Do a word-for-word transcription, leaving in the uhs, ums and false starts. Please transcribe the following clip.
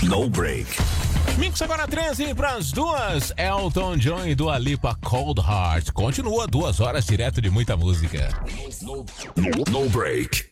No Break. Mix agora treze para as duas. Elton John e Dua Lipa, Cold Heart. Continua duas horas direto de muita música. No, no, no Break.